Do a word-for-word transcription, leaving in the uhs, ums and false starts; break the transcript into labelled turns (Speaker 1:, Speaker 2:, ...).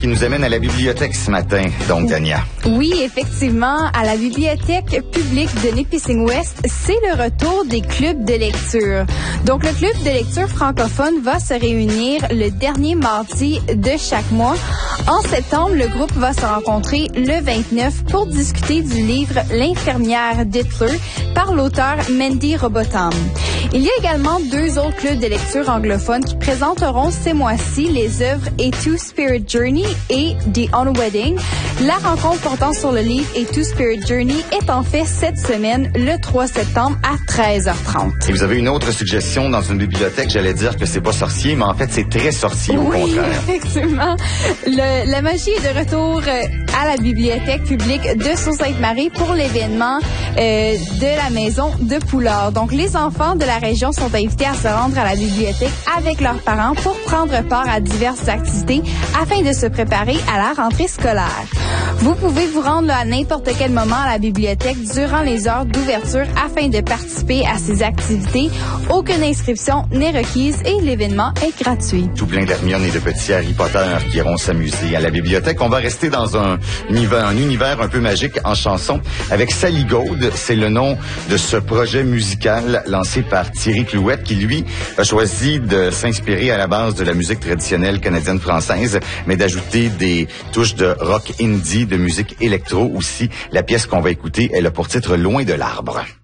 Speaker 1: Qui nous amène à la bibliothèque ce matin, donc, Dania.
Speaker 2: Oui, effectivement, à la bibliothèque publique de Nipissing-Ouest, c'est le retour des clubs de lecture. Donc, le club de lecture francophone va se réunir le dernier mardi de chaque mois. En septembre, le groupe va se rencontrer le vingt-neuf pour discuter du livre L'infirmière d'Hitler par l'auteur Mandy Robotham. Il y a également deux autres clubs de lecture anglophones qui présenteront ces mois-ci les œuvres A Two-Spirit Journey et The Unwedding. La rencontre portant sur le livre A Two-Spirit Journey est en fait cette semaine, le trois septembre à treize heures trente.
Speaker 1: Et vous avez une autre suggestion dans une bibliothèque, j'allais dire que c'est pas sorcier, mais en fait c'est très sorcier au
Speaker 2: oui,
Speaker 1: contraire.
Speaker 2: Effectivement. Le, la magie est de retour à la bibliothèque publique de Sault-Sainte-Marie pour l'événement euh, de la maison de Poulard. Donc les enfants de la région sont invités à se rendre à la bibliothèque avec leurs parents pour prendre part à diverses activités afin de se préparer à la rentrée scolaire. Vous pouvez vous rendre là, à n'importe quel moment à la bibliothèque durant les heures d'ouverture afin de participer à ces activités. Aucune inscription n'est requise et l'événement est gratuit.
Speaker 1: Tout plein d'Hermione et de petits Harry Potter qui iront s'amuser à la bibliothèque. On va rester dans un univers, un univers un peu magique en chanson avec Sally Gold. C'est le nom de ce projet musical lancé par Thierry Clouette qui, lui, a choisi de s'inspirer à la base de la musique traditionnelle canadienne-française, mais d'ajouter des touches de rock indie, de musique électro aussi. La pièce qu'on va écouter, elle a pour titre Loin de l'arbre.